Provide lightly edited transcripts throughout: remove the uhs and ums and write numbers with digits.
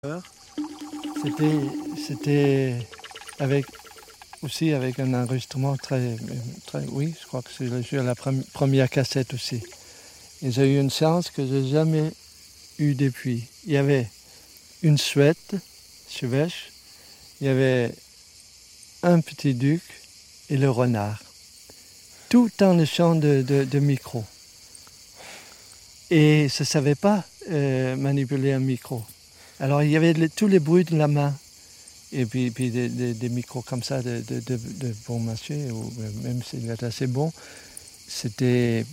C'était avec un enregistrement très, oui, je crois que c'est la première cassette aussi. Et j'ai eu une chance que j'ai jamais eue depuis. Il y avait une chouette, chevêche, il y avait un petit duc et le renard. Tout dans le champ de micro. Et je ne savais pas manipuler un micro. Alors il y avait tous les bruits de la main. Et puis des micros comme ça de bon marché, ou même s'il est assez bon, c'était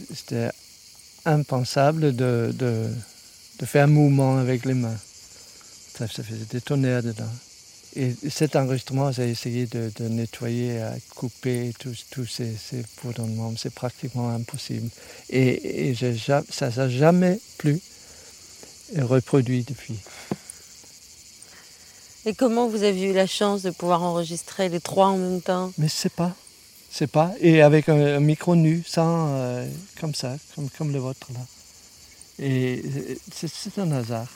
impensable de faire un mouvement avec les mains. Ça faisait des tonnerres dedans. Et cet enregistrement, j'ai essayé de nettoyer, à couper tous ces bourdonnements. C'est pratiquement impossible. Et ça n'a jamais plus reproduit depuis. Et comment vous avez eu la chance de pouvoir enregistrer les trois en même temps? Mais c'est pas. Et avec un micro nu, sans, comme ça, comme le vôtre là. Et c'est un hasard.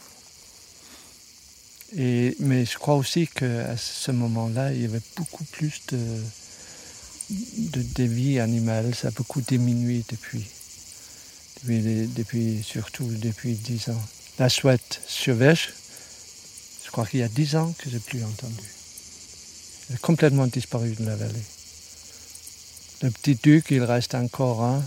Mais je crois aussi qu'à ce moment-là, il y avait beaucoup plus de vie animale. Ça a beaucoup diminué surtout depuis 10 ans. La chouette chevêche, je crois qu'il y a 10 ans que je n'ai plus entendu. Elle a complètement disparu de la vallée. Le petit duc, il reste encore un,